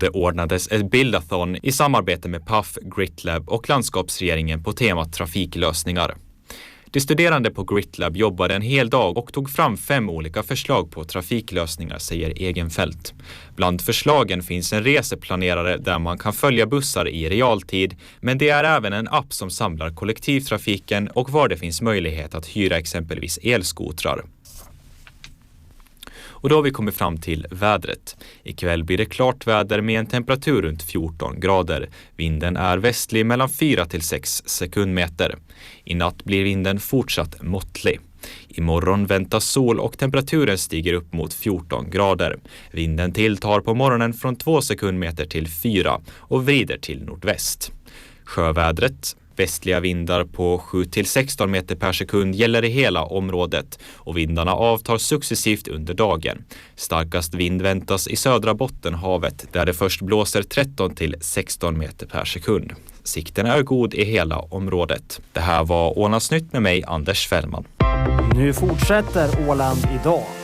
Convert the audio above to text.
Det ordnades ett bildathon i samarbete med PAF, GritLab och landskapsregeringen på temat trafiklösningar. De studerande på GritLab jobbade en hel dag och tog fram 5 olika förslag på trafiklösningar, säger Egenfeldt. Bland förslagen finns en reseplanerare där man kan följa bussar i realtid, men det är även en app som samlar kollektivtrafiken och var det finns möjlighet att hyra exempelvis elskotrar. Och då har vi kommit fram till vädret. Ikväll blir det klart väder med en temperatur runt 14 grader. Vinden är västlig mellan 4 till 6 sekundmeter. I natt blir vinden fortsatt måttlig. Imorgon väntas sol och temperaturen stiger upp mot 14 grader. Vinden tilltar på morgonen från 2 sekundmeter till 4 och vrider till nordväst. Sjövädret. Västliga vindar på 7 till 16 meter per sekund gäller i hela området och vindarna avtar successivt under dagen. Starkast vind väntas i södra Bottenhavet där det först blåser 13 till 16 meter per sekund. Sikten är god i hela området. Det här var Ålandsnytt med mig, Anders Fällman. Nu fortsätter Åland idag.